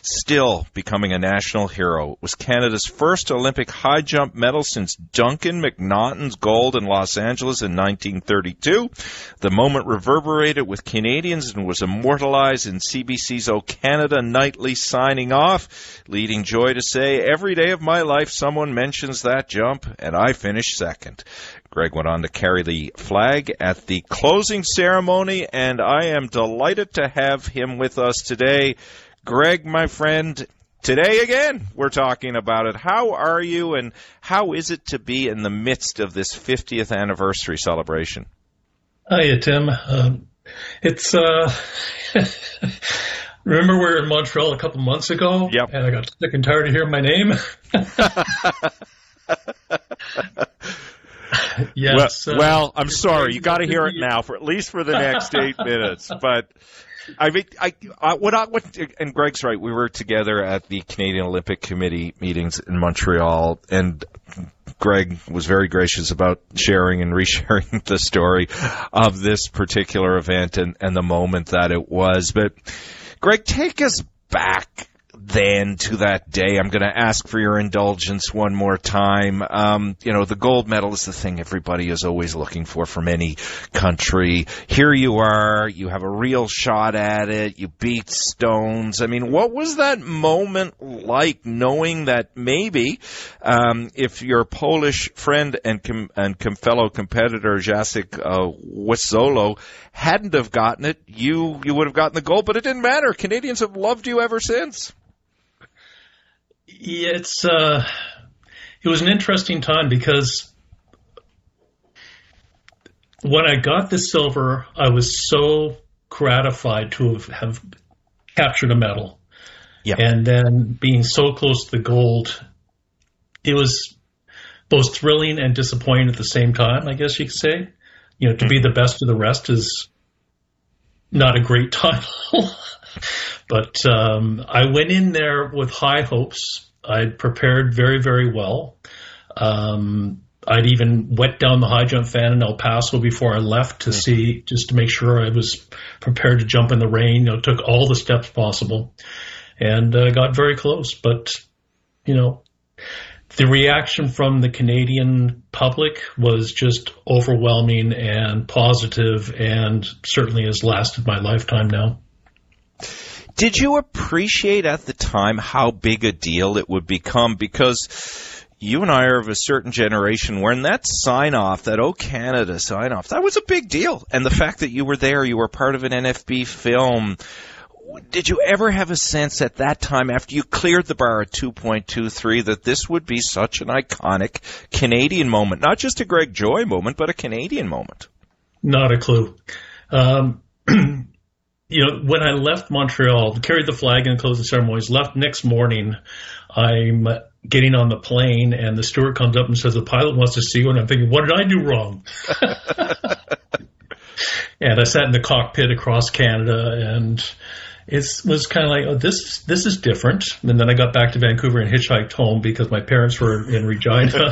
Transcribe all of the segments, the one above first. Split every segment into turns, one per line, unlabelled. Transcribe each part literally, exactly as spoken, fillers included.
still becoming a national hero. It was Canada's first Olympic high jump medal since Duncan McNaughton's gold in Los Angeles in nineteen thirty-two. The moment reverberated with Canadians and was immortalized in C B C's O Canada nightly signing off, leading Joy to say, "Every day of my life someone mentions that jump, and I finish second." Greg went on to carry the flag at the closing ceremony, and I am delighted to have him with us today. Greg, my friend, today again we're talking about it. How are you, and how is it to be in the midst of this fiftieth anniversary celebration?
Hiya, Tim. Um, it's, uh, remember we were in Montreal a couple months ago?
Yep.
And I got sick and tired of hearing my name? Yes.
Well,
uh,
well, I'm sorry. You got to hear it now, for at least for the next eight minutes. But I mean, I, I what I what, and Greg's right. We were together at the Canadian Olympic Committee meetings in Montreal, and Greg was very gracious about sharing and resharing the story of this particular event and, and the moment that it was. But Greg, take us back then to that day. I'm going to ask for your indulgence one more time. Um, you know, the gold medal is the thing everybody is always looking for from any country. Here you are. You have a real shot at it. You beat Stones. I mean, what was that moment like, knowing that maybe um, if your Polish friend and com- and com- fellow competitor Jacek uh, Wysolo hadn't have gotten it, you you would have gotten the gold, but it didn't matter. Canadians have loved you ever since.
Yeah, it's uh, it was an interesting time because when I got the silver, I was so gratified to have, have captured a medal.
Yeah.
And then being so close to the gold, it was both thrilling and disappointing at the same time, I guess you could say. You know, to mm-hmm. be the best of the rest is not a great title. But um, I went in there with high hopes. I'd prepared very, very well. Um, I'd even wet down the high jump fan in El Paso before I left to mm-hmm. see, just to make sure I was prepared to jump in the rain. You know, took all the steps possible, and uh, got very close. But you know, the reaction from the Canadian public was just overwhelming and positive, and certainly has lasted my lifetime now.
Did you appreciate at the time how big a deal it would become? Because you and I are of a certain generation when that sign-off, that O Canada sign-off, that was a big deal. And the fact that you were there, you were part of an N F B film. Did you ever have a sense at that time, after you cleared the bar at two point two three, that this would be such an iconic Canadian moment? Not just a Greg Joy moment, but a Canadian moment.
Not a clue. Um You know, when I left Montreal, carried the flag in the closing ceremonies, left next morning, I'm getting on the plane, and the steward comes up and says, "The pilot wants to see you." And I'm thinking, what did I do wrong? And I sat in the cockpit across Canada, and it was kind of like, oh, this this is different. And then I got back to Vancouver and hitchhiked home because my parents were in Regina.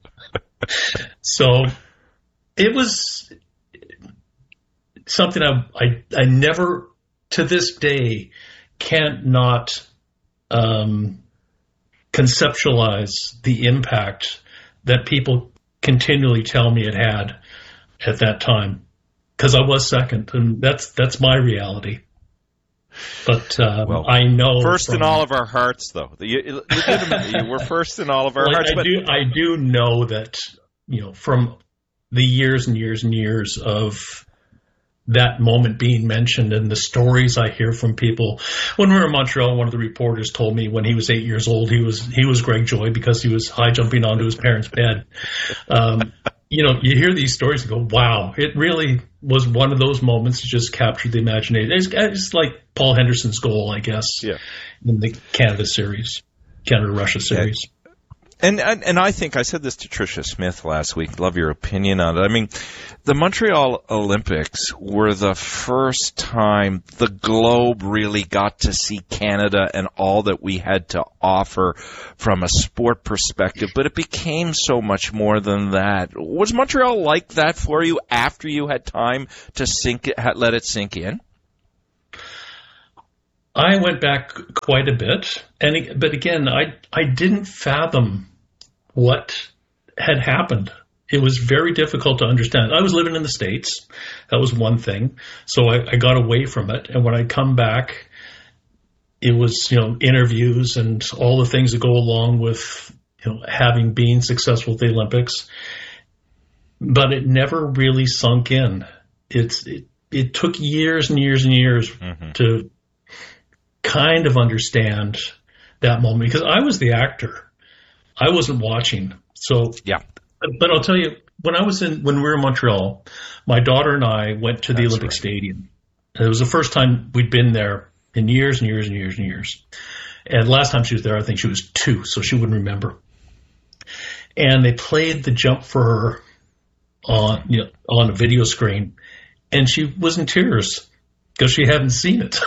So it was something I, I I never, to this day, can't not um, conceptualize the impact that people continually tell me it had at that time, because I was second, and that's that's my reality. But um,
well,
I know
first
from,
in all of our hearts, though. You, legitimately, you were first in all of our
well,
hearts.
I
but
do I do know that, you know, from the years and years and years of that moment being mentioned and the stories I hear from people. When we were in Montreal, one of the reporters told me when he was eight years old, he was he was Greg Joy because he was high jumping onto his parents' bed. Um, you know, you hear these stories and go, wow, it really was one of those moments that just captured the imagination. It's, it's like Paul Henderson's goal, I guess,
yeah.
in the Canada series, Canada-Russia series.
Yeah. And, and and I think I said this to Tricia Smith last week. Love your opinion on it. I mean, the Montreal Olympics were the first time the globe really got to see Canada and all that we had to offer from a sport perspective. But it became so much more than that. Was Montreal like that for you after you had time to sink it, let it sink in?
I went back quite a bit, and but again, I I didn't fathom what had happened. It was very difficult to understand. I was living in the States. That was one thing. So I, I got away from it. And when I come back, it was, you know, interviews and all the things that go along with, you know, having been successful at the Olympics. But it never really sunk in. It's, it, it took years and years and years mm-hmm. to kind of understand that moment because I was the actor. I wasn't watching. So,
yeah.
But I'll tell you, when I was in, when we were in Montreal, my daughter and I went to the That's Olympic right. Stadium. It was the first time we'd been there in years and years and years and years. And last time she was there, I think she was two, so she wouldn't remember. And they played the jump for her on, you know, on a video screen, and she was in tears because she hadn't seen it.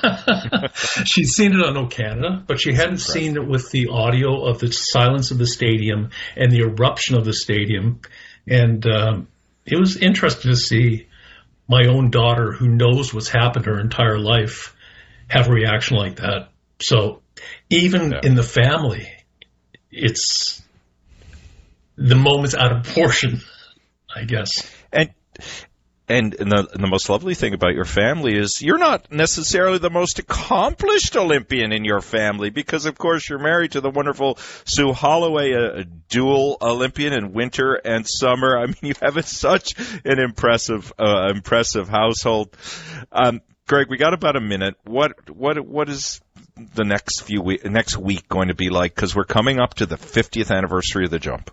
She'd seen it on O Canada, but she hadn't seen it with the audio of the silence of the stadium and the eruption of the stadium. And um, it was interesting to see my own daughter, who knows what's happened her entire life, have a reaction like that. So even yeah. in the family, it's the moment's out of proportion, I guess.
And And, and, the, and the most lovely thing about your family is you're not necessarily the most accomplished Olympian in your family because, of course, you're married to the wonderful Sue Holloway, a, a dual Olympian in winter and summer. I mean, you have a, such an impressive, uh, impressive household. Um, Greg, we got about a minute. What, what, what is the next few week, next week going to be like? Because we're coming up to the fiftieth anniversary of the jump.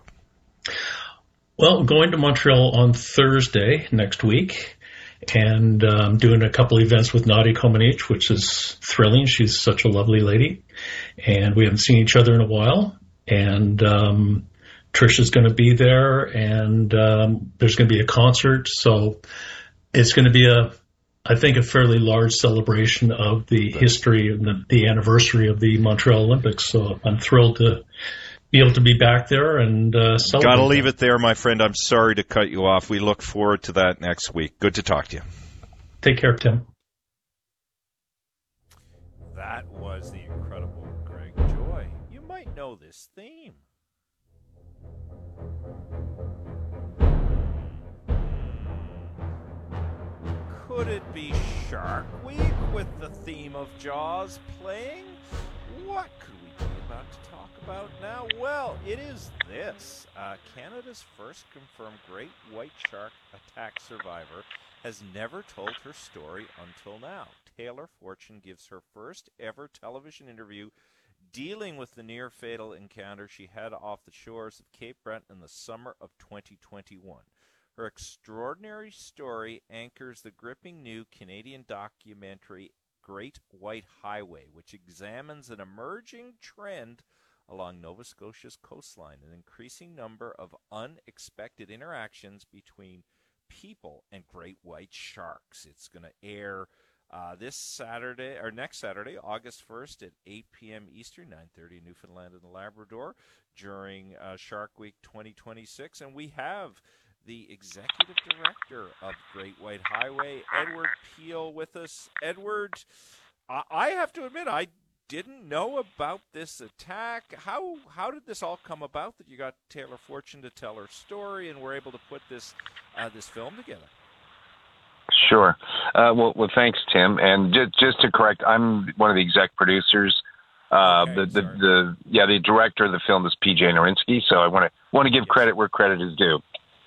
Well, going to Montreal on Thursday next week and um, doing a couple events with Nadia Comaneci, which is thrilling. She's such a lovely lady. And we haven't seen each other in a while. And um, Trisha's going to be there, and um, there's going to be a concert. So it's going to be, a, I think, a fairly large celebration of the history and the, the anniversary of the Montreal Olympics. So I'm thrilled to be able to be back there and uh, celebrate.
Got to leave it there, my friend. I'm sorry to cut you off. We look forward to that next week. Good to talk to you.
Take care, Tim.
That was the incredible Greg Joy. You might know this theme. Could it be Shark Week with the theme of Jaws playing? What could we be about to talk about now? Well, it is this. Uh, Canada's first confirmed great white shark attack survivor has never told her story until now. Taylor Fortune gives her first ever television interview dealing with the near-fatal encounter she had off the shores of Cape Breton in the summer of twenty twenty-one. Her extraordinary story anchors the gripping new Canadian documentary Great White Highway, which examines an emerging trend along Nova Scotia's coastline, an increasing number of unexpected interactions between people and great white sharks. It's going to air uh, this Saturday, or next Saturday, August first at eight p.m. Eastern, nine thirty Newfoundland and Labrador, during uh, Shark Week twenty twenty-six. And we have the executive director of Great White Highway, Edward Peel, with us. Edward, I have to admit, I didn't know about this attack. How how did this all come about that you got Taylor Fortune to tell her story and were able to put this uh, this film together?
Sure. Uh, well, well, thanks, Tim. And just, just to correct, I'm one of the exec producers. Uh,
okay,
the, the, the yeah, the director of the film is P J Norinsky. So I want to want to give yes. credit where credit is due.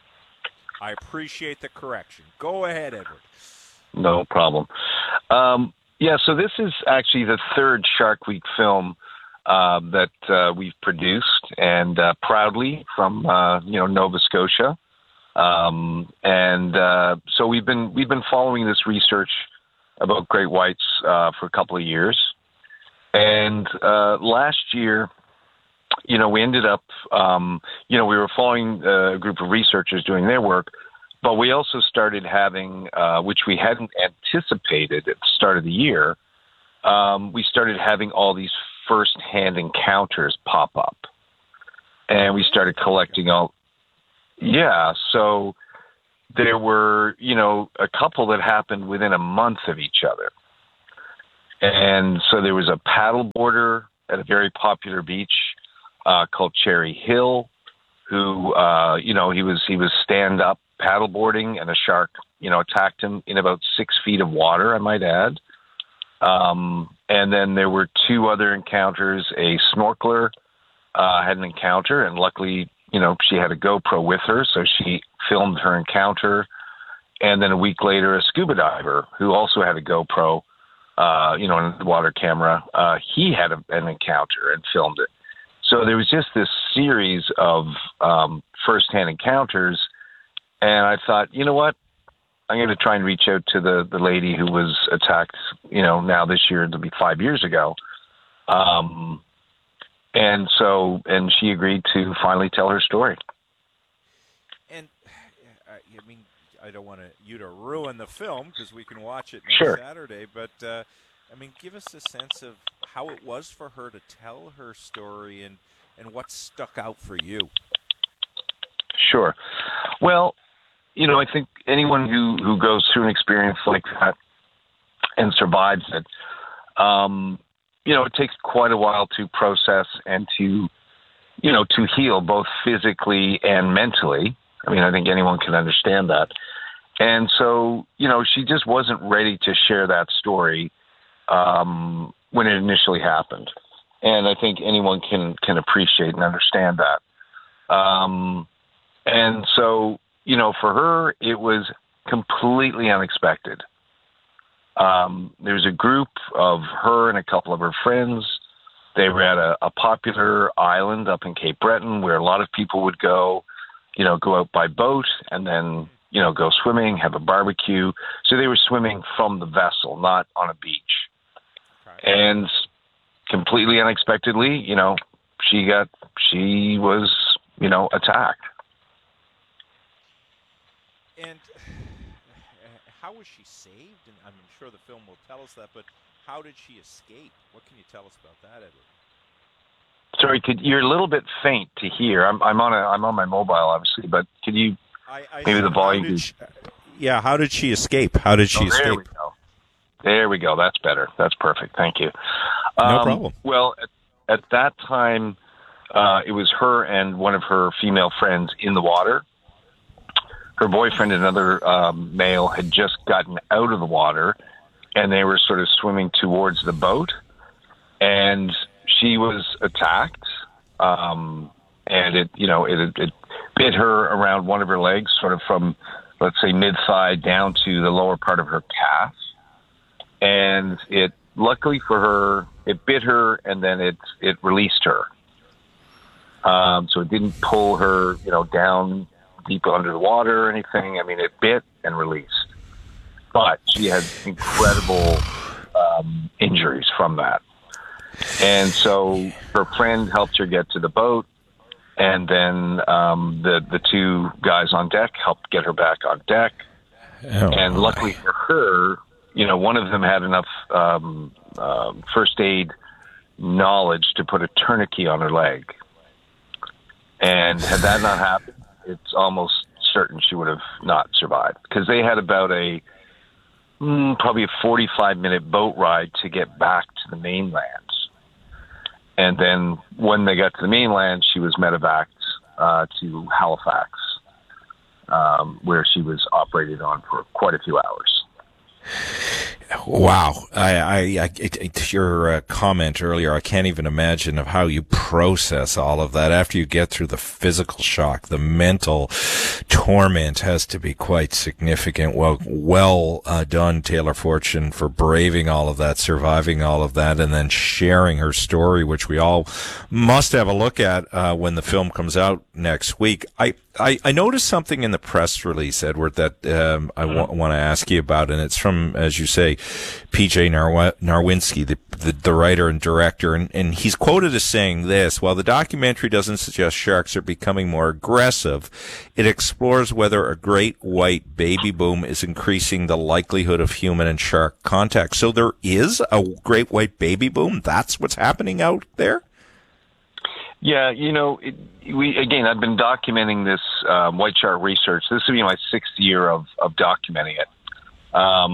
I appreciate the correction. Go ahead, Edward.
No problem. Um, yeah, so this is actually the third Shark Week film uh, that uh, we've produced, and uh, proudly from uh, you know Nova Scotia. Um, and uh, so we've been we've been following this research about great whites uh, for a couple of years, and uh, last year, you know, we ended up, um, you know, we were following a group of researchers doing their work, but we also started having, uh, which we hadn't anticipated at the start of the year, um, we started having all these first-hand encounters pop up, and we started collecting all. Yeah, so there were, you know, a couple that happened within a month of each other. And so there was a paddleboarder at a very popular beach uh, called Cherry Hill, who, uh, you know, he was he was stand-up paddleboarding, and a shark, you know, attacked him in about six feet of water, I might add. Um, and then there were two other encounters. A snorkeler uh, had an encounter, and luckily, you know, she had a GoPro with her, so she filmed her encounter. And then a week later, a scuba diver who also had a GoPro, uh, you know, an underwater camera, uh, he had a, an encounter and filmed it. So there was just this series of um, firsthand encounters, and I thought, you know what? I'm going to try and reach out to the, the lady who was attacked, you know, now this year, it'll be five years ago. Um, and so, and she agreed to finally tell her story.
And, uh, I mean, I don't want to, you to ruin the film because we can watch it next
Sure.
Saturday, but, uh, I mean, give us a sense of how it was for her to tell her story and, and what stuck out for you.
Sure. Well, you know, I think anyone who, who goes through an experience like that and survives it, um, you know, it takes quite a while to process and to, you know, to heal both physically and mentally. I mean, I think anyone can understand that. And so, you know, she just wasn't ready to share that story um, when it initially happened. And I think anyone can, can appreciate and understand that. Um, and so, you know, for her, it was completely unexpected. Um, there was a group of her and a couple of her friends. They were at a, a popular island up in Cape Breton where a lot of people would go, you know, go out by boat and then, you know, go swimming, have a barbecue. So they were swimming from the vessel, not on a beach. Okay. And completely unexpectedly, you know, she got, she was, you know, attacked.
And how was she saved? And I'm sure the film will tell us that, but how did she escape? What can you tell us about that, Edward?
Sorry, could, you're a little bit faint to hear. I'm, I'm on a, I'm on my mobile, obviously, but could you
I, I
maybe the volume?
She, yeah, how did she escape? How did she
oh,
escape?
There we go. There we go. That's better. That's perfect. Thank you.
No
um,
problem.
Well, at, at that time, uh, it was her and one of her female friends in the water. Her boyfriend, another um, male, had just gotten out of the water, and they were sort of swimming towards the boat. And she was attacked, um, and it, you know, it, it bit her around one of her legs, sort of from, let's say, mid-thigh down to the lower part of her calf. And it, luckily for her, it bit her, and then it it released her. Um, so it didn't pull her, you know, down deep under the water or anything. I mean, it bit and released. But she had incredible um, injuries from that. And so her friend helped her get to the boat, and then um, the the two guys on deck helped get her back on deck. Oh, and luckily for her, you know, one of them had enough um, uh, first aid knowledge to put a tourniquet on her leg. And had that not happened, it's almost certain she would have not survived, because they had about a mm, probably a forty-five minute boat ride to get back to the mainland. And then when they got to the mainland, she was medevaced uh, to Halifax, um, where she was operated on for quite a few hours.
Wow. I, I, I it, your uh, comment earlier, I can't even imagine of how you process all of that after you get through the physical shock. The mental torment has to be quite significant. Well, well uh, done, Taylor Fortune, for braving all of that, surviving all of that, and then sharing her story, which we all must have a look at uh, when the film comes out next week. I, I, I noticed something in the press release, Edward, that um, I w- want to ask you about, and it's from, as you say, P J Narw- Narwinski, the, the, the writer and director, and, and he's quoted as saying this: while the documentary doesn't suggest sharks are becoming more aggressive, it explores whether a great white baby boom is increasing the likelihood of human and shark contact. So there is a great white baby boom? That's what's happening out there?
Yeah, you know, it, we again, I've been documenting this um, white shark research. This will be my sixth year of, of documenting it. Um,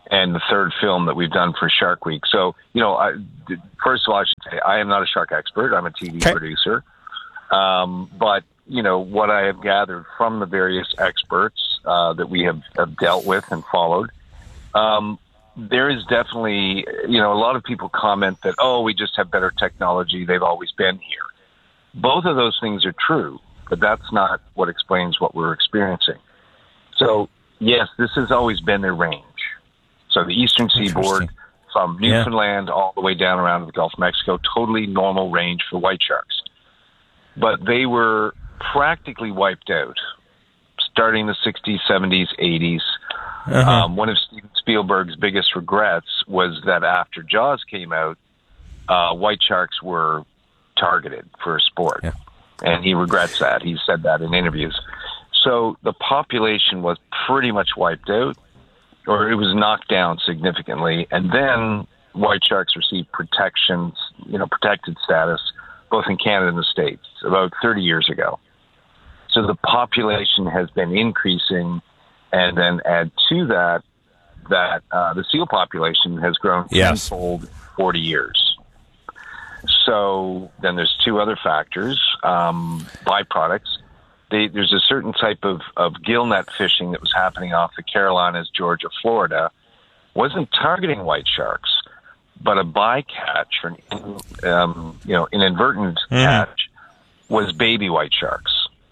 and the third film that we've done for Shark Week. So, you know, I, first of all, I should say I am not a shark expert. I'm a T V okay. producer. Um, but, you know, what I have gathered from the various experts uh, that we have, have dealt with and followed, um, there is definitely, you know, a lot of people comment that, oh, we just have better technology. They've always been here. Both of those things are true, but that's not what explains what we're experiencing. So, yes, this has always been their range. So the eastern seaboard from Newfoundland yeah. all the way down around the Gulf of Mexico, totally normal range for white sharks. But they were practically wiped out starting in the sixties, seventies, eighties. Uh-huh. Um, one of Steven Spielberg's biggest regrets was that after Jaws came out, uh, white sharks were targeted for a sport. Yeah. And he regrets that. He said that in interviews. So the population was pretty much wiped out, or it was knocked down significantly. And then white sharks received protections, you know, protected status, both in Canada and the States, about thirty years ago. So the population has been increasing. And then add to that, that uh, the seal population has grown
yes.
tenfold in forty years. So then there's two other factors, um, byproducts. They, there's a certain type of, of gill net fishing that was happening off the Carolinas, Georgia, Florida. Wasn't targeting white sharks, but a bycatch, or an, um, you know, inadvertent mm. catch, was baby white sharks.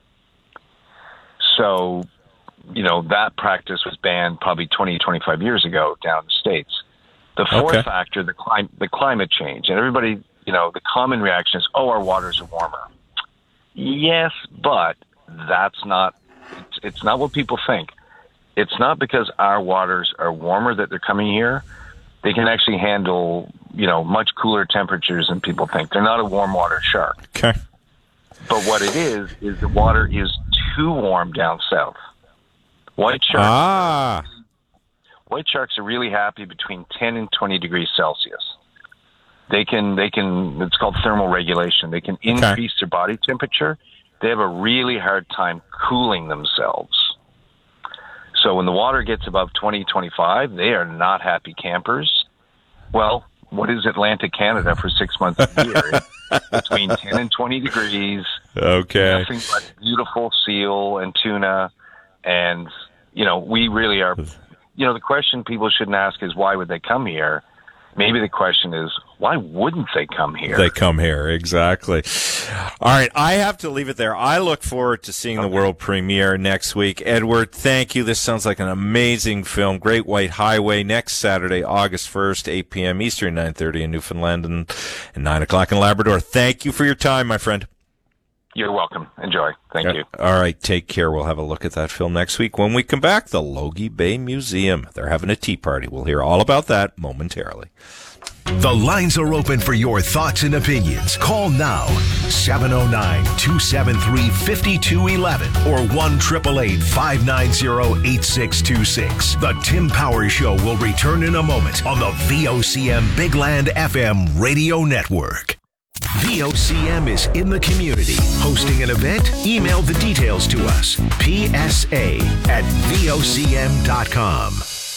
So, you know, that practice was banned probably twenty, twenty-five years ago down in the States. The fourth okay. factor, the, clim- the climate change. And everybody, you know, the common reaction is, oh, our waters are warmer. Yes, but that's not, it's, it's not what people think. It's not because our waters are warmer that they're coming here. They can actually handle, you know, much cooler temperatures than people think. They're not a warm water shark.
Okay.
But what it is, is the water is too warm down south. White sharks,
ah.
white sharks are really happy between ten and twenty degrees Celsius. They can, they can. It's called thermal regulation. They can increase okay. their body temperature. They have a really hard time cooling themselves. So when the water gets above twenty, twenty-five, they are not happy campers. Well, what is Atlantic Canada for six months a year? Between ten and twenty degrees.
Okay.
Nothing but beautiful seal and tuna. And, you know, we really are, you know, the question people shouldn't ask is why would they come here? Maybe the question is, why wouldn't they come here?
They come here, exactly. All right, I have to leave it there. I look forward to seeing okay. the world premiere next week. Edward, thank you. This sounds like an amazing film. Great White Highway, next Saturday, August first, eight p.m. Eastern, nine thirty in Newfoundland, and, and nine o'clock in Labrador. Thank you for your time, my friend.
You're welcome. Enjoy. Thank uh, you.
All right, take care. We'll have a look at that film next week. When we come back, the Logie Bay Museum. They're having a tea party. We'll hear all about that momentarily.
The lines are open for your thoughts and opinions. Call now, seven oh nine, two seven three, five two one one or one eight eight eight, five nine zero, eight six two six. The Tim Powers Show will return in a moment on the V O C M Big Land F M radio network. V O C M is in the community. Hosting an event? Email the details to us. P S A at V O C M dot com.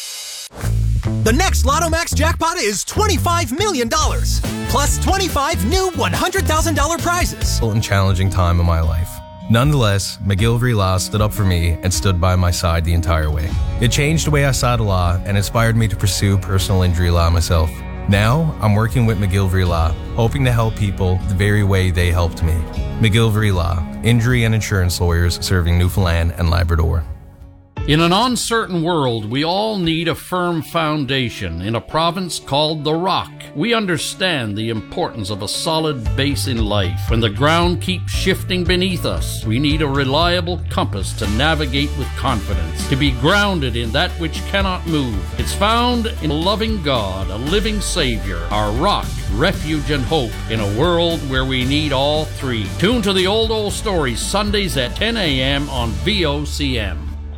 The next Lotto Max jackpot is twenty-five million dollars, plus twenty-five new one hundred thousand dollars prizes.
And challenging time of my life. Nonetheless, McGillivray Law stood up for me and stood by my side the entire way. It changed the way I saw the law and inspired me to pursue personal injury law myself. Now, I'm working with McGillivray Law, hoping to help people the very way they helped me. McGillivray Law, injury and insurance lawyers serving Newfoundland and Labrador.
In an uncertain world, we all need a firm foundation in a province called the Rock. We understand the importance of a solid base in life. When the ground keeps shifting beneath us, we need a reliable compass to navigate with confidence, to be grounded in that which cannot move. It's found in a loving God, a living Savior, our rock, refuge, and hope in a world where we need all three. Tune to the Old Old Stories Sundays at ten a.m. on V O C M.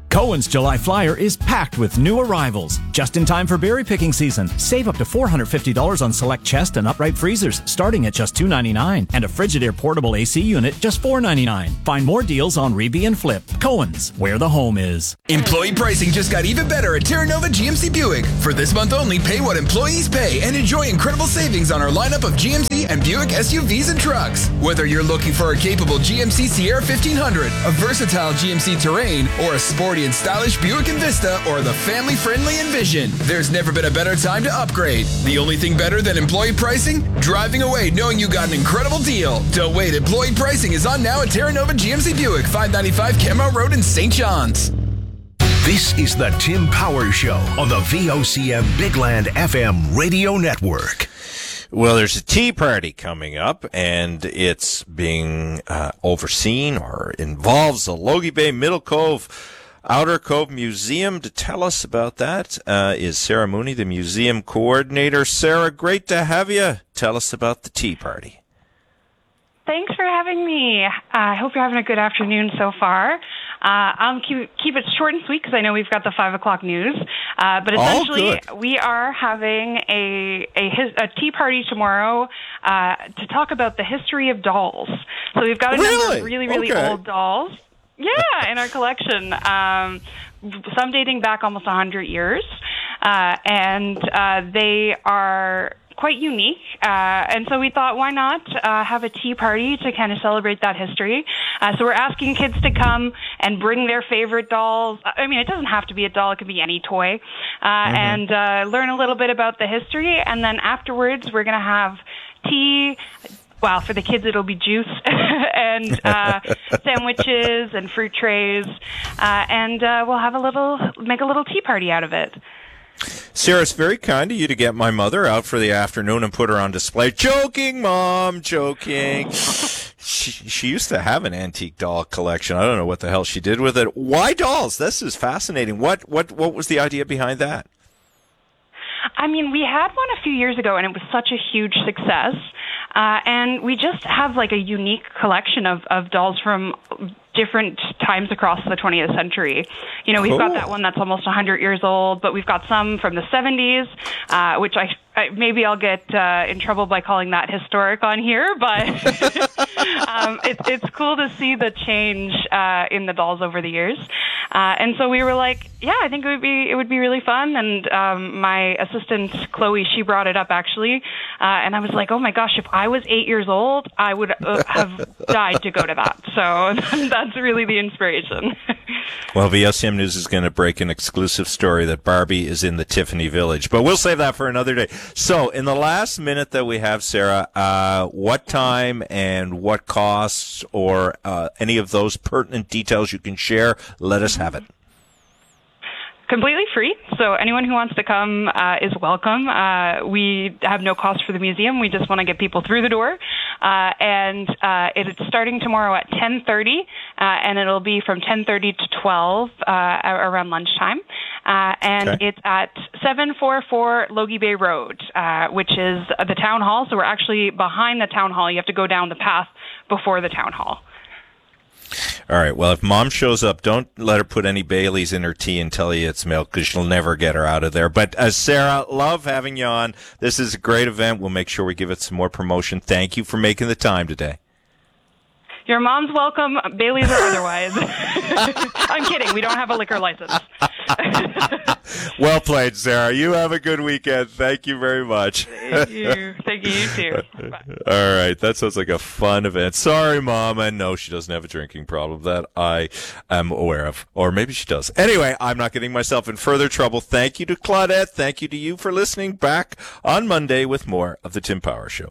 Cohen's July Flyer is packed with new arrivals. Just in time for berry picking season. Save up to four hundred fifty dollars on select chest and upright freezers, starting at just two hundred ninety-nine dollars. And a Frigidaire portable A C unit, just four hundred ninety-nine dollars. Find more deals on Reby and Flip. Cohen's, where the home is.
Employee pricing just got even better at Terra Nova G M C Buick. For this month only, pay what employees pay and enjoy incredible savings on our lineup of G M C and Buick S U Vs and trucks. Whether you're looking for a capable G M C Sierra fifteen hundred, a versatile G M C Terrain, or a sporty and stylish Buick Envista, or the family-friendly Envision, there's never been a better time to upgrade. The only thing better than employee pricing? Driving away knowing you got an incredible deal. Don't wait, employee pricing is on now at Terra Nova G M C Buick, five ninety-five Kenmore Road in Saint John's.
This is the Tim Power Show on the V O C M Big Land F M radio network.
Well, there's a tea party coming up, and it's being uh, overseen or involves the Logie Bay Middle Cove Outer Cove Museum. To tell us about that uh, is Sarah Mooney, the museum coordinator. Sarah, great to have you. Tell us about the tea party.
Thanks for having me. Uh, I hope you're having a good afternoon so far. Uh, I'll keep, keep it short and sweet because I know we've got the five o'clock news. Uh, but essentially,
oh,
we are having a, a, his, a tea party tomorrow uh, to talk about the history of dolls. So we've got a
really?
number of really, really
okay.
old dolls. Yeah, in our collection. Um, some dating back almost one hundred years. Uh, and uh, they are quite unique. Uh, and so we thought, why not uh, have a tea party to kind of celebrate that history? Uh, so we're asking kids to come and bring their favorite dolls. I mean, it doesn't have to be a doll. It could be any toy. Uh, mm-hmm. And uh, learn a little bit about the history. And then afterwards, we're going to have tea. Well, for the kids, it'll be juice and uh, sandwiches and fruit trays. Uh, and uh, we'll have a little, make a little tea party out of it.
Sarah, it's very kind of you to get my mother out for the afternoon and put her on display. Joking, Mom, joking. she, she used to have an antique doll collection. I don't know what the hell she did with it. Why dolls? This is fascinating. What what what was the idea behind that?
I mean, we had one a few years ago, and it was such a huge success. Uh, and we just have like a unique collection of, of dolls from different times across the twentieth century. You know, we've cool. got that one that's almost one hundred years old, but we've got some from the seventies, uh, which I, I maybe I'll get uh, in trouble by calling that historic on here, but um, it, it's cool to see the change uh, in the dolls over the years. Uh, and so we were like, yeah, I think it would be it would be really fun. And um, my assistant Chloe, she brought it up actually, uh, and I was like, oh my gosh, if I was eight years old, I would uh, have died to go to that. So that's really the inspiration.
Well, V O C M News is going to break an exclusive story that Barbie is in the Tiffany Village, but we'll save that for another day. So, in the last minute that we have, Sarah, uh, what time and what costs, or uh, any of those pertinent details you can share, let us have it.
Completely free, so anyone who wants to come uh, is welcome. Uh, we have no cost for the museum. We just want to get people through the door. Uh, and uh, it's starting tomorrow at ten thirty, uh, and it'll be from ten thirty to twelve uh, around lunchtime. Uh, and okay. It's at seven forty-four Logie Bay Road, uh, which is the town hall. So we're actually behind the town hall. You have to go down the path before the town hall.
All right. Well, if Mom shows up, don't let her put any Baileys in her tea and tell you it's milk, because she'll never get her out of there. But uh, Sarah, love having you on. This is a great event. We'll make sure we give it some more promotion. Thank you for making the time today.
Your mom's welcome, Baileys or otherwise. I'm kidding. We don't have a liquor license.
Well played, Sarah. You have a good weekend. Thank you very much.
Thank you. Thank you. You too. Bye.
All right. That sounds like a fun event. Sorry, Mom. I know she doesn't have a drinking problem that I am aware of. Or maybe she does. Anyway, I'm not getting myself in further trouble. Thank you to Claudette. Thank you to you for listening. Back on Monday with more of the Tim Power Show.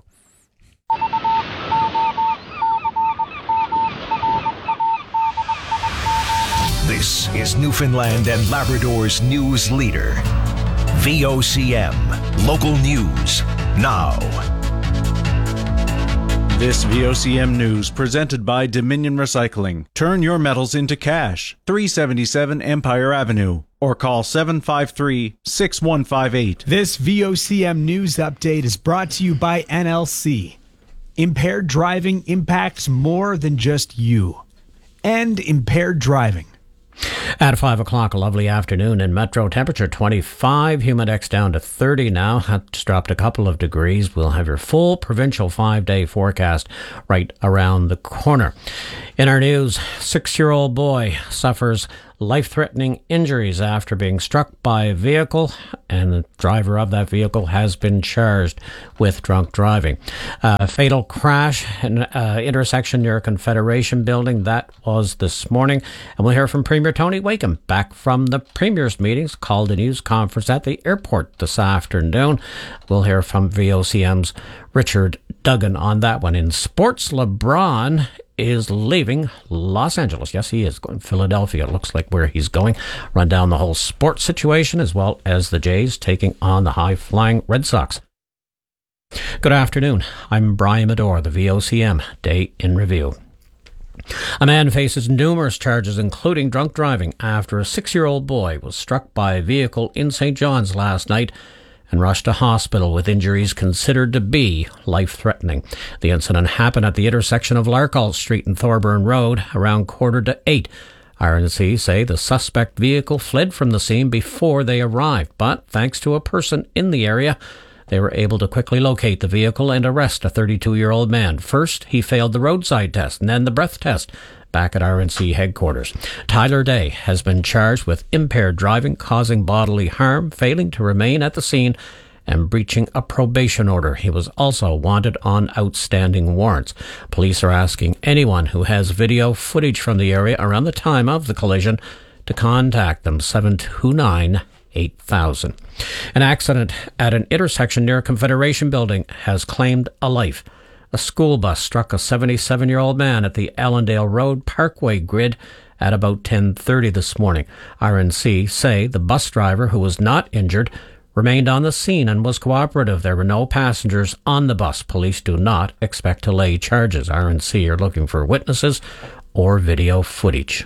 This is Newfoundland and Labrador's news leader. V O C M. Local news now.
This V O C M news presented by Dominion Recycling. Turn your metals into cash. three seventy-seven Empire Avenue. Or call seven five three, six one five eight.
This V O C M news update is brought to you by N L C. Impaired driving impacts more than just you. End impaired driving.
At five o'clock, a lovely afternoon in Metro. Temperature twenty-five, humidex down to thirty now. That's dropped a couple of degrees. We'll have your full provincial five-day forecast right around the corner. In our news, six-year-old boy suffers life-threatening injuries after being struck by a vehicle, and the driver of that vehicle has been charged with drunk driving. A fatal crash in an intersection near a Confederation building. That was this morning. And we'll hear from Premier Tony Wakeham back from the Premier's meetings, called a news conference at the airport this afternoon. We'll hear from V O C M's Richard Duggan on that one. In sports, LeBron is leaving Los Angeles. Yes, he is going to Philadelphia. It looks like where he's going. Run down the whole sports situation, as well as the Jays taking on the high-flying Red Sox. Good afternoon. I'm Brian Medore, the V O C M Day in Review. A man faces numerous charges, including drunk driving, after a six-year-old boy was struck by a vehicle in Saint John's last night and rushed to hospital with injuries considered to be life-threatening. The incident happened at the intersection of Larkall Street and Thorburn Road around quarter to eight. R N C say the suspect vehicle fled from the scene before they arrived, but thanks to a person in the area, they were able to quickly locate the vehicle and arrest a thirty-two-year-old man. First, he failed the roadside test and then the breath test back at R N C headquarters. Tyler Day has been charged with impaired driving, causing bodily harm, failing to remain at the scene, and breaching a probation order. He was also wanted on outstanding warrants. Police are asking anyone who has video footage from the area around the time of the collision to contact them, seven two nine, eight thousand. An accident at an intersection near a Confederation building has claimed a life. A school bus struck a seventy-seven-year-old man at the Allendale Road Parkway grid at about ten thirty this morning. R N C say the bus driver, who was not injured, remained on the scene and was cooperative. There were no passengers on the bus. Police do not expect to lay charges. R N C are looking for witnesses or video footage.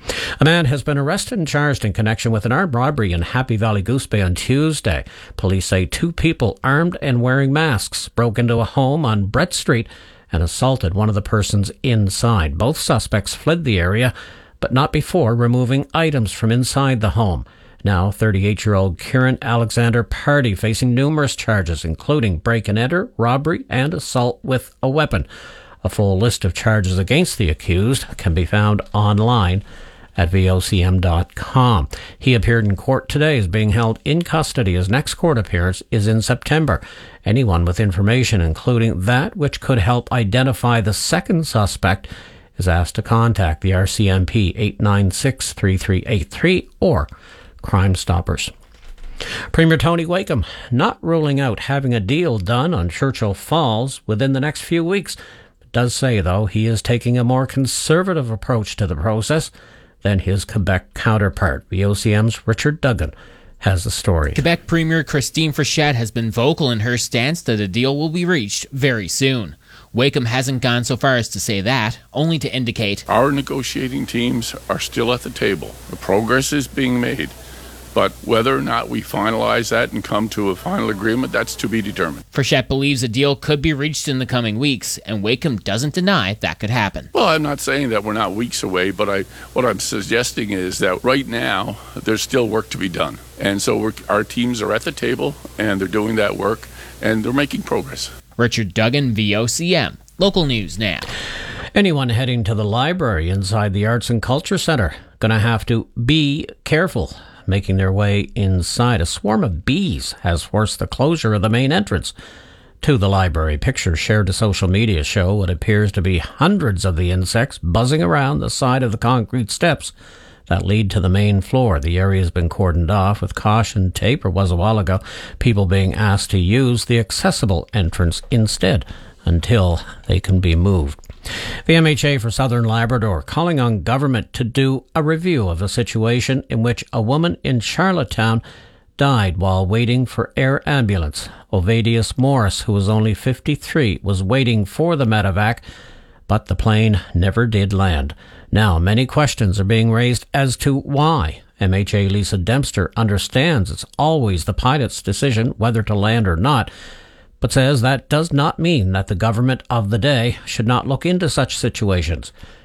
A man has been arrested and charged in connection with an armed robbery in Happy Valley Goose Bay on Tuesday. Police say two people armed and wearing masks broke into a home on Brett Street and assaulted one of the persons inside. Both suspects fled the area, but not before removing items from inside the home. Now, thirty-eight-year-old Kieran Alexander Pardy facing numerous charges, including break-and-enter, robbery, and assault with a weapon. A full list of charges against the accused can be found online at V O C M dot com. He appeared in court today, is being held in custody. His next court appearance is in September. Anyone with information, including that which could help identify the second suspect, is asked to contact the R C M P eight nine six, three three eight three or Crime Stoppers. Premier Tony Wakeham not ruling out having a deal done on Churchill Falls within the next few weeks. Does say, though, he is taking a more conservative approach to the process than his Quebec counterpart. V O C M's Richard Duggan has the story.
Quebec Premier Christine Frechette has been vocal in her stance that a deal will be reached very soon. Wakeham hasn't gone so far as to say that, only to indicate
our negotiating teams are still at the table. The progress is being made. But whether or not we finalize that and come to a final agreement, that's to be determined.
Frechette believes a deal could be reached in the coming weeks, and Wakeham doesn't deny that could happen.
Well, I'm not saying that we're not weeks away, but I, what I'm suggesting is that right now, there's still work to be done. And so we're, our teams are at the table, and they're doing that work, and they're making progress.
Richard Duggan, V O C M. Local news now.
Anyone heading to the library inside the Arts and Culture Centre going to have to be careful making their way inside. A swarm of bees has forced the closure of the main entrance to the library. Pictures shared to social media show what appears to be hundreds of the insects buzzing around the side of the concrete steps that lead to the main floor. The area has been cordoned off with caution tape, or was a while ago, people being asked to use the accessible entrance instead until they can be moved. The M H A for Southern Labrador calling on government to do a review of a situation in which a woman in Charlottetown died while waiting for air ambulance. Ovadius Morris, who was only fifty-three, was waiting for the medevac, but the plane never did land. Now, many questions are being raised as to why. M H A Lisa Dempster understands it's always the pilot's decision whether to land or not, but says that does not mean that the government of the day should not look into such situations.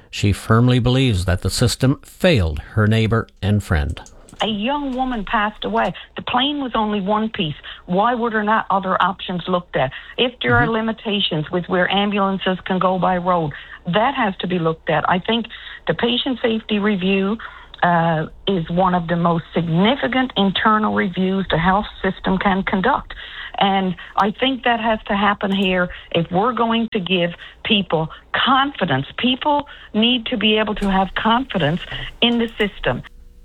She firmly believes that the system failed her neighbor and friend.
A young woman passed away. The plane was only one piece. Why were there not other options looked at? If there mm-hmm. are limitations with where ambulances can go by road, that has to be looked at. I think the patient safety review uh, is one of the most significant internal reviews the health system can conduct. And I think that has to happen here if we're going to give people confidence. People need to be able to have confidence in the system.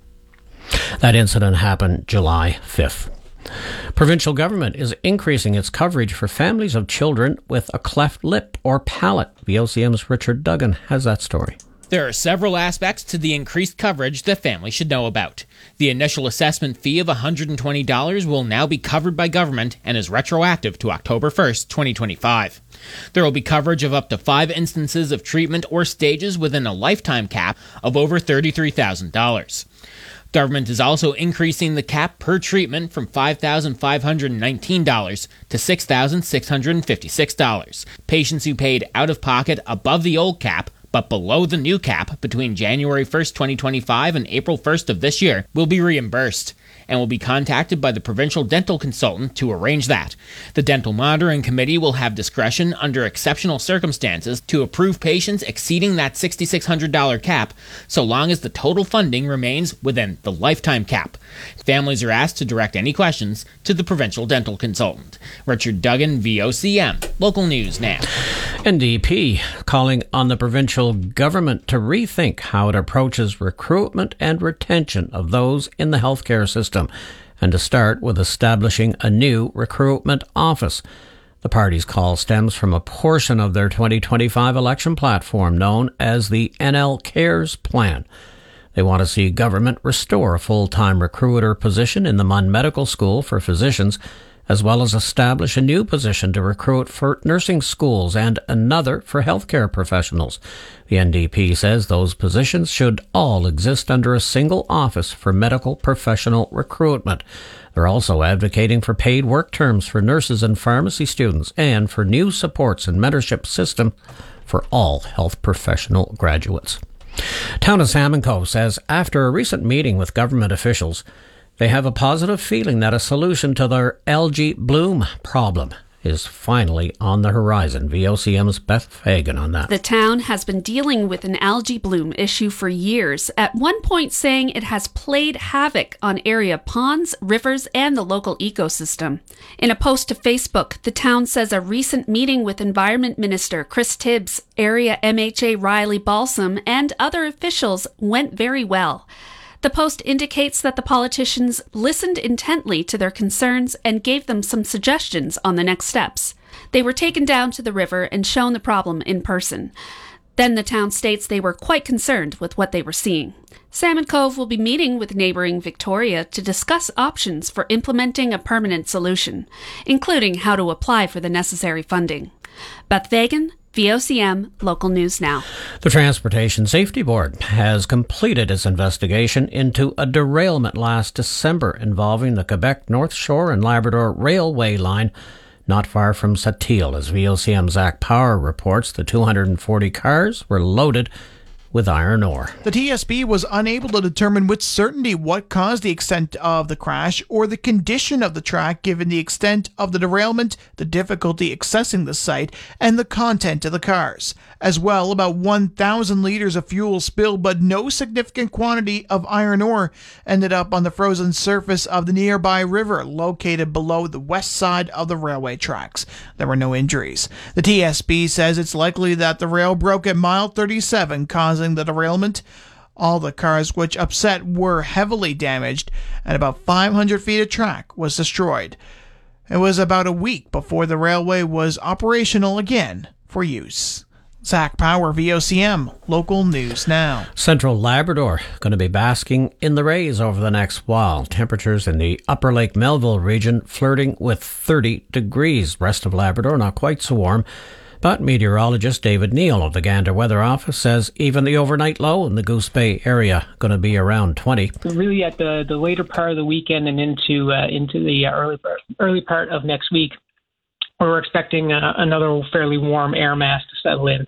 That incident happened July fifth. Provincial government is increasing its coverage for families of children with a cleft lip or palate. V O C M's Richard Duggan has that story.
There are several aspects to the increased coverage that families should know about. The initial assessment fee of one hundred twenty dollars will now be covered by government and is retroactive to October first, twenty twenty-five. There will be coverage of up to five instances of treatment or stages within a lifetime cap of over thirty-three thousand dollars. Government is also increasing the cap per treatment from five thousand five hundred nineteen dollars to six thousand six hundred fifty-six dollars. Patients who paid out of pocket above the old cap but below the new cap between January first, twenty twenty-five and April first of this year will be reimbursed and will be contacted by the provincial dental consultant to arrange that. The Dental Monitoring Committee will have discretion under exceptional circumstances to approve patients exceeding that six thousand six hundred dollars cap so long as the total funding remains within the lifetime cap. Families are asked to direct any questions to the provincial dental consultant. Richard Duggan, V O C M. Local News Now.
N D P calling on the provincial government to rethink how it approaches recruitment and retention of those in the healthcare system, and to start with establishing a new recruitment office. The party's call stems from a portion of their twenty twenty-five election platform known as the N L Cares Plan. They want to see government restore a full-time recruiter position in the Munn Medical School for physicians, as well as establish a new position to recruit for nursing schools and another for healthcare professionals. The N D P says those positions should all exist under a single office for medical professional recruitment. They're also advocating for paid work terms for nurses and pharmacy students and for new supports and mentorship system for all health professional graduates. Town of Salmon Cove says after a recent meeting with government officials, they have a positive feeling that a solution to their algae bloom problem is finally on the horizon. V O C M's Beth Fagan on that.
The town has been dealing with an algae bloom issue for years, at one point saying it has played havoc on area ponds, rivers, and the local ecosystem. In a post to Facebook, the town says a recent meeting with Environment Minister Chris Tibbs, area M H A Riley Balsam, and other officials went very well. The post indicates that the politicians listened intently to their concerns and gave them some suggestions on the next steps. They were taken down to the river and shown the problem in person. Then the town states they were quite concerned with what they were seeing. Salmon Cove will be meeting with neighboring Victoria to discuss options for implementing a permanent solution, including how to apply for the necessary funding. Beth Fagan, V O C M, Local News Now.
The Transportation Safety Board has completed its investigation into a derailment last December involving the Quebec North Shore and Labrador Railway line not far from Sept-Îles. As V O C M's Zach Power reports, the two hundred forty cars were loaded with iron ore.
The T S B was unable to determine with certainty what caused the extent of the crash or the condition of the track given the extent of the derailment, the difficulty accessing the site, and the content of the cars. As well, about one thousand liters of fuel spilled, but no significant quantity of iron ore ended up on the frozen surface of the nearby river located below the west side of the railway tracks. There were no injuries. The T S B says it's likely that the rail broke at mile thirty-seven, causing the derailment. All the cars which upset were heavily damaged, and about five hundred feet of track was destroyed. It was about a week before the railway was operational again for use. Zach Power, V O C M, Local News Now.
Central Labrador going to be basking in the rays over the next while. Temperatures in the Upper Lake Melville region flirting with thirty degrees. Rest of Labrador not quite so warm. But meteorologist David Neal of the Gander Weather Office says even the overnight low in the Goose Bay area going to be around twenty.
Really at the, the later part of the weekend and into uh, into the early part, early part of next week, we're expecting uh, another fairly warm air mass to settle in.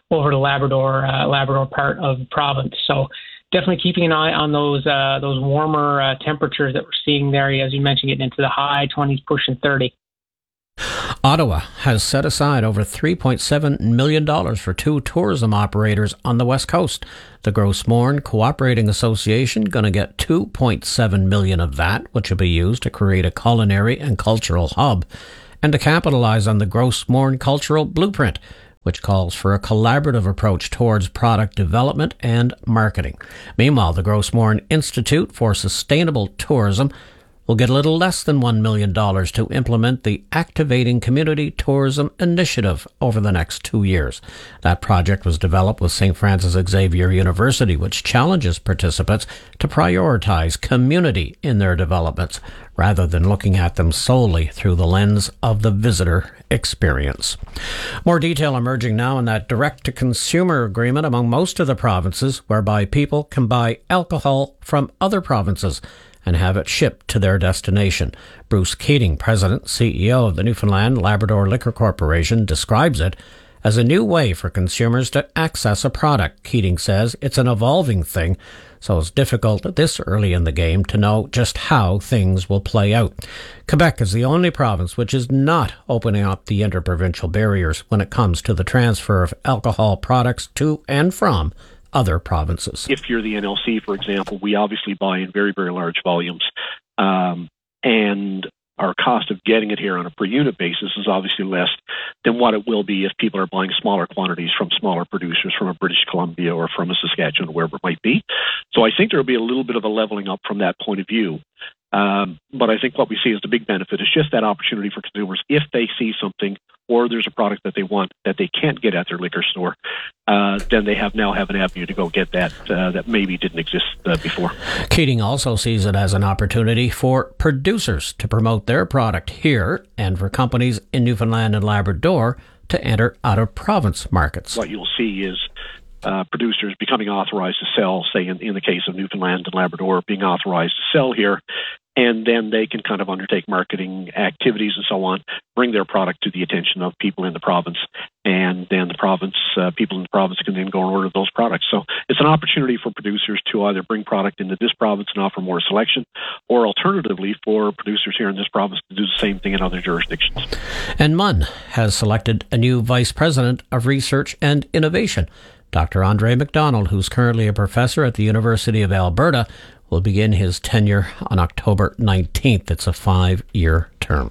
over the Labrador uh, Labrador part of the province. So definitely keeping an eye on those uh, those warmer uh, temperatures that we're seeing there, as you mentioned, getting into the high twenties, pushing thirty.
Ottawa has set aside over three point seven million dollars for two tourism operators on the West Coast. The Gros Morne Cooperating Association going to get two point seven million dollars of that, which will be used to create a culinary and cultural hub and to capitalize on the Gros Morne Cultural Blueprint, which calls for a collaborative approach towards product development and marketing. Meanwhile, the Gros Morne Institute for Sustainable Tourism will get a little less than one million dollars to implement the Activating Community Tourism Initiative over the next two years. That project was developed with Saint Francis Xavier University, which challenges participants to prioritize community in their developments, rather than looking at them solely through the lens of the visitor experience. More detail emerging now in that direct-to-consumer agreement among most of the provinces, whereby people can buy alcohol from other provinces and have it shipped to their destination. Bruce Keating, President, C E O of the Newfoundland Labrador Liquor Corporation, describes it as a new way for consumers to access a product. Keating says it's an evolving thing, so it's difficult at this early in the game to know just how things will play out. Quebec is the only province which is not opening up the interprovincial barriers when it comes to the transfer of alcohol products to and from other provinces.
If you're the N L C, for example, we obviously buy in very, very large volumes, um, and our cost of getting it here on a per unit basis is obviously less than what it will be if people are buying smaller quantities from smaller producers from a British Columbia or from a Saskatchewan, wherever it might be. So I think there will be a little bit of a leveling up from that point of view. Um, but I think what we see as the big benefit is just that opportunity for consumers, if they see something or there's a product that they want that they can't get at their liquor store, uh, then they have now have an avenue to go get that uh, that maybe didn't exist uh, before.
Keating also sees it as an opportunity for producers to promote their product here and for companies in Newfoundland and Labrador to enter out-of-province markets.
What you'll see is uh, producers becoming authorized to sell, say in, in the case of Newfoundland and Labrador, being authorized to sell here, and then they can kind of undertake marketing activities and so on, bring their product to the attention of people in the province, and then the province, uh, people in the province can then go and order those products. So it's an opportunity for producers to either bring product into this province and offer more selection, or alternatively for producers here in this province to do the same thing in other jurisdictions.
And M U N has selected a new Vice President of Research and Innovation. Doctor Andre McDonald, who's currently a professor at the University of Alberta, will begin his tenure on October nineteenth. It's a five-year term.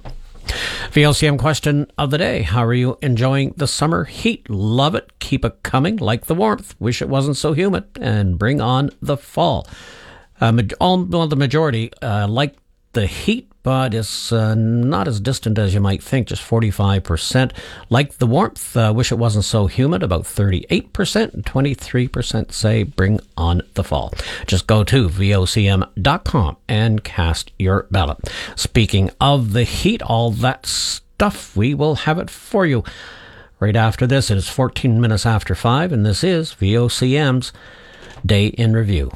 V O C M question of the day. How are you enjoying the summer heat? Love it. Keep it coming. Like the warmth. Wish it wasn't so humid. And bring on the fall. Uh, all, well, the majority uh, like the heat, but it's uh, not as distant as you might think, just forty-five percent. Like the warmth, uh, wish it wasn't so humid, about thirty-eight percent, and twenty-three percent say bring on the fall. Just go to V O C M dot com and cast your ballot. Speaking of the heat, all that stuff, we will have it for you right after this. It is fourteen minutes after five, and this is V O C M's Day in Review.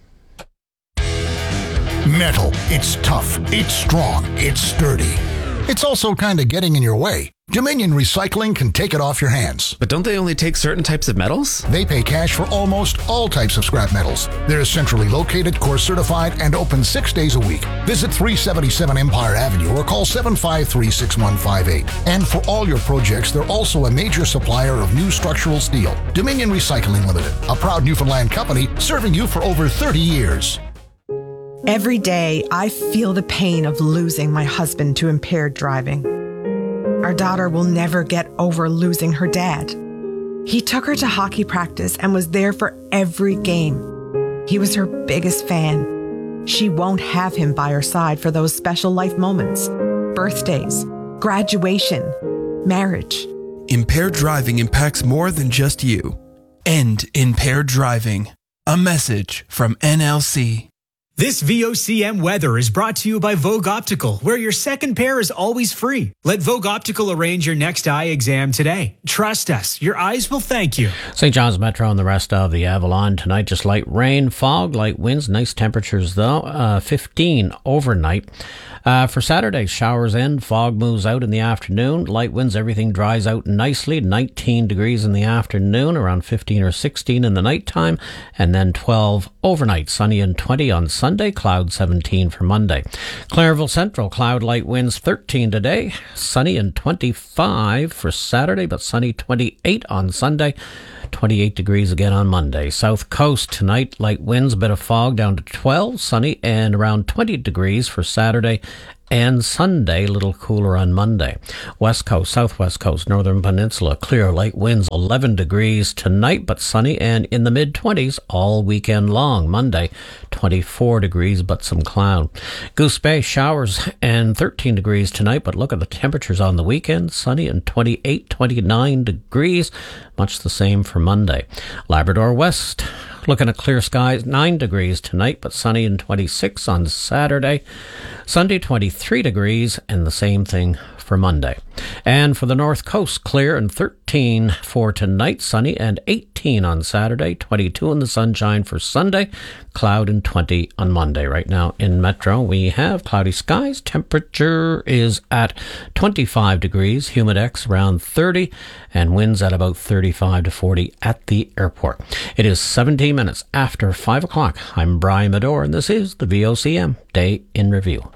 Metal. It's tough. It's strong. It's sturdy. It's also kind of getting in your way. Dominion Recycling can take it off your hands.
But don't they only take certain types of metals?
They pay cash for almost all types of scrap metals. They're centrally located, course certified, and open six days a week. Visit three seventy-seven Empire Avenue or call seven five three, six one five eight. And for all your projects, they're also a major supplier of new structural steel. Dominion Recycling Limited, a proud Newfoundland company serving you for over thirty years.
Every day, I feel the pain of losing my husband to impaired driving. Our daughter will never get over losing her dad. He took her to hockey practice and was there for every game. He was her biggest fan. She won't have him by her side for those special life moments, birthdays, graduation, marriage.
Impaired driving impacts more than just you. End impaired driving. A message from N L C.
This V O C M weather is brought to you by Vogue Optical, where your second pair is always free. Let Vogue Optical arrange your next eye exam today. Trust us, your eyes will thank you.
Saint John's Metro and the rest of the Avalon tonight, just light rain, fog, light winds, nice temperatures though, uh, fifteen overnight. Uh, for Saturday, showers in, fog moves out in the afternoon, light winds, everything dries out nicely, nineteen degrees in the afternoon, around fifteen or sixteen in the nighttime, and then twelve overnight, sunny and twenty on Sunday, cloud seventeen for Monday. Clairville Central, cloud, light winds, thirteen today, sunny and twenty-five for Saturday, but sunny twenty-eight on Sunday. twenty-eight degrees again on Monday. South Coast tonight, light winds, a bit of fog, down to twelve, sunny, and around twenty degrees for Saturday and Sunday, a little cooler on Monday. West Coast, Southwest Coast, Northern Peninsula, clear, light winds, eleven degrees tonight, but sunny and in the mid-twenties all weekend long. Monday, twenty-four degrees, but some cloud. Goose Bay, showers and thirteen degrees tonight, but look at the temperatures on the weekend, sunny and twenty-eight, twenty-nine degrees, much the same for Monday. Labrador West, looking at clear skies, nine degrees tonight, but sunny and twenty-six on Saturday. Sunday, twenty-three degrees, and the same thing for Monday. And for the North Coast, clear and thirteen for tonight, sunny, and eighteen on Saturday, twenty-two in the sunshine for Sunday, cloud and twenty on Monday. Right now in Metro, we have cloudy skies. Temperature is at twenty-five degrees, humidex around thirty, and winds at about thirty-five to forty at the airport. It is seventeen minutes after five o'clock. I'm Brian Medore, and this is the V O C M Day in Review.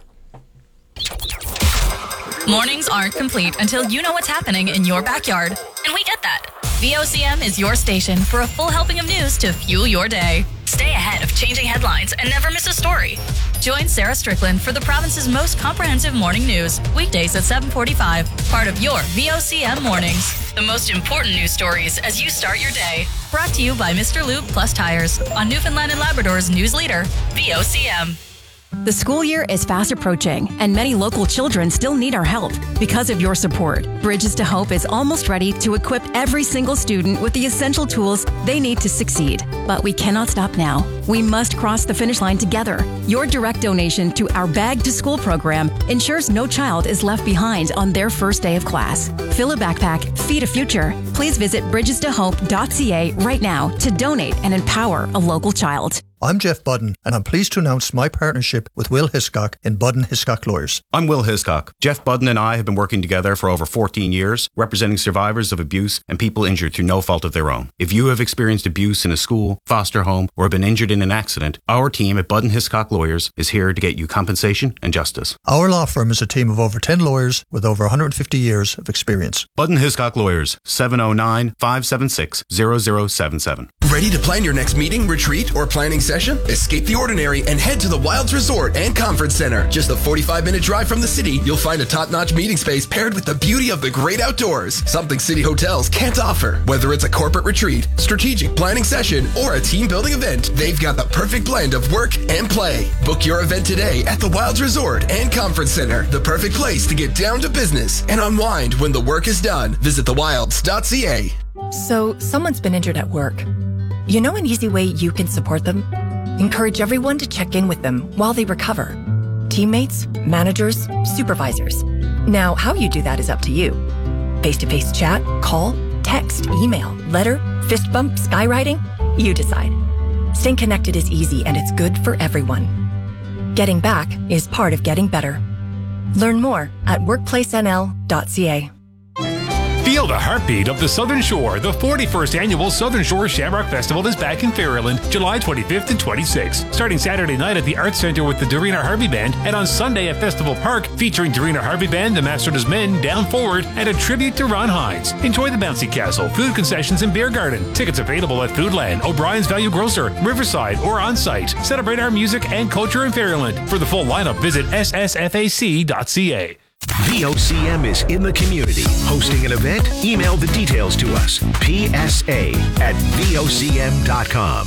Mornings aren't complete until you know what's happening in your backyard. And we get that. V O C M is your station for a full helping of news to fuel your day. Stay ahead of changing headlines and never miss a story. Join Sarah Strickland for the province's most comprehensive morning news, weekdays at seven forty-five, part of your V O C M mornings. The most important news stories as you start your day. Brought to you by Mister Lube Plus Tires on Newfoundland and Labrador's news leader, V O C M.
The school year is fast approaching, and many local children still need our help. Because of your support, Bridges to Hope is almost ready to equip every single student with the essential tools they need to succeed. But we cannot stop now. We must cross the finish line together. Your direct donation to our Bag to School program ensures no child is left behind on their first day of class. Fill a backpack, feed a future. Please visit bridges to hope dot c a right now to donate and empower a local child.
I'm Jeff Budden, and I'm pleased to announce my partnership with Will Hiscock in Budden Hiscock Lawyers.
I'm Will Hiscock. Jeff Budden and I have been working together for over fourteen years, representing survivors of abuse and people injured through no fault of their own. If you have experienced abuse in a school, foster home, or have been injured in an accident, our team at Budden Hiscock Lawyers is here to get you compensation and justice.
Our law firm is a team of over ten lawyers with over one hundred fifty years of experience.
Budden Hiscock Lawyers, seven oh nine, five seven six, zero zero seven seven.
Ready to plan your next meeting, retreat, or planning session? Escape the ordinary and head to the Wilds Resort and Conference Center. Just a forty-five minute drive from the city, you'll find a top-notch meeting space paired with the beauty of the great outdoors. Something city hotels can't offer. Whether it's a corporate retreat, strategic planning session, or a team-building event, they've got the perfect blend of work and play. Book your event today at the Wilds Resort and Conference Center. The perfect place to get down to business and unwind when the work is done. Visit the wilds dot c a.
So, someone's been injured at work. You know an easy way you can support them? Encourage everyone to check in with them while they recover. Teammates, managers, supervisors. Now, how you do that is up to you. Face-to-face chat, call, text, email, letter, fist bump, skywriting? You decide. Staying connected is easy and it's good for everyone. Getting back is part of getting better. Learn more at workplace n l dot c a.
Feel the heartbeat of the Southern Shore. The forty-first Annual Southern Shore Shamrock Festival is back in Ferryland, July twenty-fifth and twenty-sixth. Starting Saturday night at the Arts Centre with the Dorina Harvey Band, and on Sunday at Festival Park, featuring Dorina Harvey Band, the Master's Men, Down Forward, and a tribute to Ron Hines. Enjoy the bouncy castle, food concessions, and beer garden. Tickets available at Foodland, O'Brien's Value Grocer, Riverside, or on-site. Celebrate our music and culture in Ferryland. For the full lineup, visit s s f a c dot c a.
V O C M is in the community. Hosting an event? Email the details to us. P S A at V O C M dot com.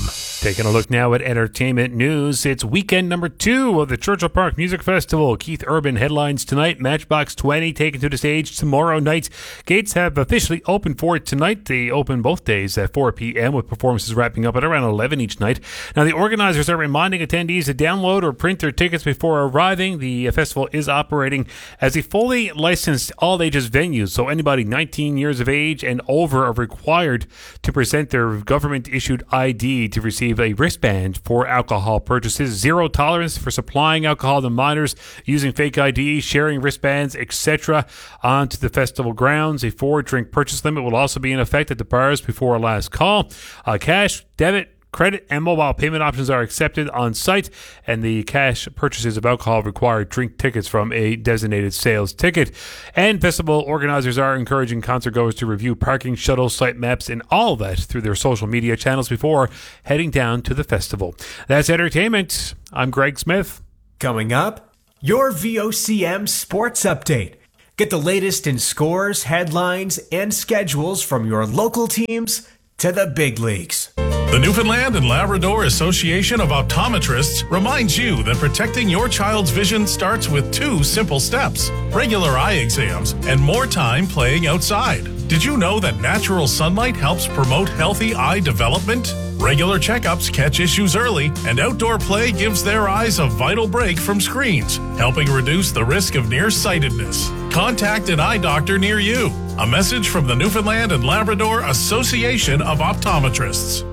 Taking a look now at entertainment news. It's weekend number two of the Churchill Park Music Festival. Keith Urban headlines tonight. Matchbox twenty taken to the stage tomorrow night. Gates have officially opened for it tonight. They open both days at four p.m. with performances wrapping up at around eleven each night. Now, the organizers are reminding attendees to download or print their tickets before arriving. The festival is operating as a fully licensed all-ages venue, so anybody nineteen years of age and over are required to present their government-issued I D to receive a wristband for alcohol purchases. Zero tolerance for supplying alcohol to minors, using fake I D, sharing wristbands, et cetera onto the festival grounds. A four-drink purchase limit will also be in effect at the bars before last call. Uh, cash, debit, credit, and mobile payment options are accepted on site, and the cash purchases of alcohol require drink tickets from a designated sales ticket. And festival organizers are encouraging concertgoers to review parking, shuttle, site maps, and all that through their social media channels before heading down to the festival. That's entertainment. I'm Greg Smith.
Coming up, your V O C M Sports Update. Get the latest in scores, headlines, and schedules from your local teams to the big leagues.
The Newfoundland and Labrador Association of Optometrists reminds you that protecting your child's vision starts with two simple steps: regular eye exams and more time playing outside. Did you know that natural sunlight helps promote healthy eye development? Regular checkups catch issues early, and outdoor play gives their eyes a vital break from screens, helping reduce the risk of nearsightedness. Contact an eye doctor near you. A message from the Newfoundland and Labrador Association of Optometrists.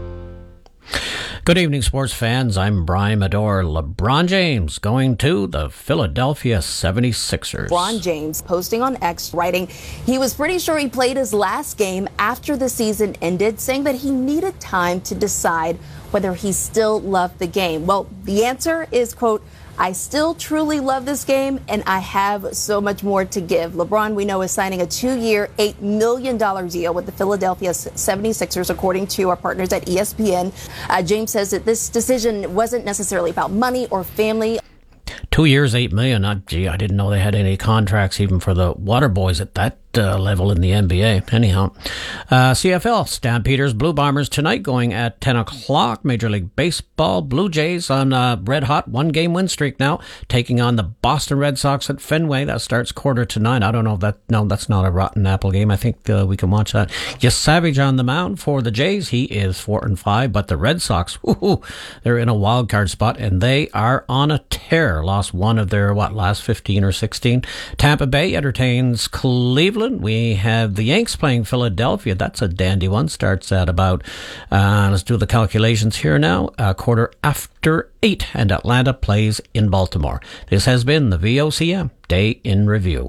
Good evening, sports fans. I'm Brian Medor. LeBron James going to the Philadelphia seventy-sixers.
LeBron James posting on X, writing he was pretty sure he played his last game after the season ended, saying that he needed time to decide whether he still loved the game. Well, the answer is, quote, I still truly love this game, and I have so much more to give. LeBron, we know, is signing a two-year, eight million dollars deal with the Philadelphia seventy-sixers, according to our partners at E S P N. Uh, James says that this decision wasn't necessarily about money or family.
Two years, eight million. Uh, gee, I didn't know they had any contracts even for the water boys at that uh, level in the N B A. Anyhow, uh, C F L, Stampeders, Blue Bombers tonight going at ten o'clock. Major League Baseball, Blue Jays on a red hot one game win streak now, taking on the Boston Red Sox at Fenway. That starts quarter to nine. I don't know if that, no, that's not a rotten apple game. I think uh, we can watch that. Yes, Savage on the mound for the Jays. He is four and five, but the Red Sox, whoo, they're in a wild card spot and they are on a tear. Lost one of their, what, last fifteen or sixteen. Tampa Bay entertains Cleveland. We have the Yanks playing Philadelphia. That's a dandy one. Starts at about, uh, let's do the calculations here now, a quarter after eight. And Atlanta plays in Baltimore. This has been the V O C M Day in Review.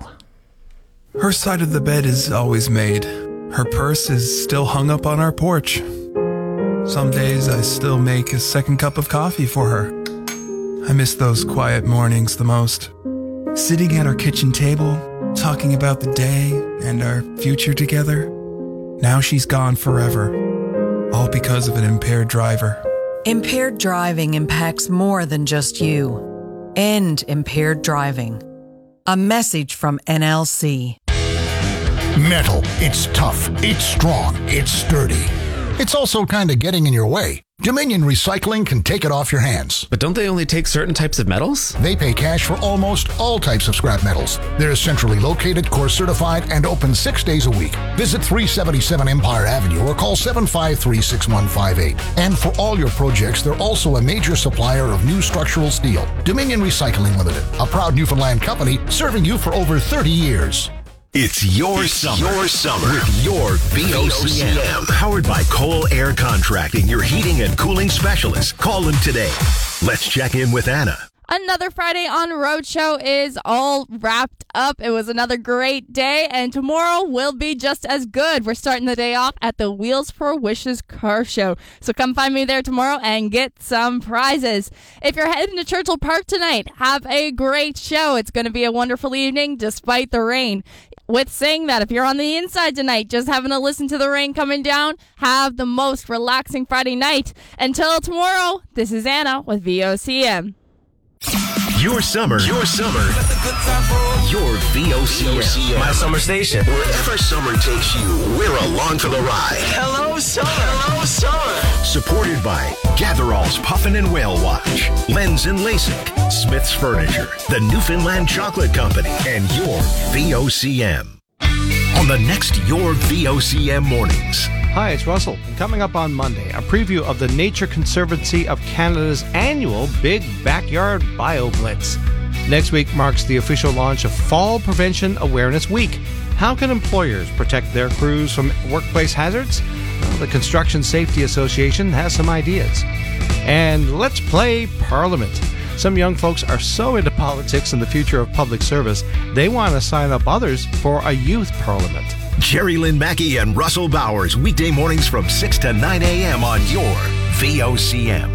Her side of the bed is always made. Her purse is still hung up on our porch. Some days I still make a second cup of coffee for her. I miss those quiet mornings the most. Sitting at our kitchen table, talking about the day and our future together. Now she's gone forever, all because of an impaired driver.
Impaired driving impacts more than just you. End impaired driving. A message from N L C.
Metal. It's tough. It's strong. It's sturdy. It's also kind of getting in your way. Dominion Recycling can take it off your hands.
But don't they only take certain types of metals?
They pay cash for almost all types of scrap metals. They're centrally located, course certified, and open six days a week. Visit three seventy-seven Empire Avenue or call seven five three, six one five eight. And for all your projects, they're also a major supplier of new structural steel. Dominion Recycling Limited, a proud Newfoundland company serving you for over thirty years.
It's your it's summer. Your summer with your V O C M. Powered by Cole Air Contracting, your heating and cooling specialist. Call them today. Let's check in with Anna.
Another Friday on Roadshow is all wrapped up. It was another great day, and tomorrow will be just as good. We're starting the day off at the Wheels for Wishes car show. So come find me there tomorrow and get some prizes. If you're heading to Churchill Park tonight, have a great show. It's going to be a wonderful evening despite the rain. With saying that, if you're on the inside tonight, just having to listen to the rain coming down, have the most relaxing Friday night. Until tomorrow, this is Anna with V O C M.
Your summer, your summer, your V O C M.
My summer station.
Wherever summer takes you, we're along for the ride.
Hello, summer. Hello, summer.
Supported by Gatherall's Puffin and Whale Watch, Lens and LASIK, Smith's Furniture, the Newfoundland Chocolate Company, and your V O C M. On the next Your V O C M Mornings.
Hi, it's Russell. And coming up on Monday, a preview of the Nature Conservancy of Canada's annual Big Backyard Bio Blitz. Next week marks the official launch of Fall Prevention Awareness Week. How can employers protect their crews from workplace hazards? Well, the Construction Safety Association has some ideas. And let's play Parliament. Some young folks are so into politics and the future of public service, they want to sign up others for a youth parliament.
Jerry Lynn Mackey and Russell Bowers, weekday mornings from six to nine a.m. on your V O C M.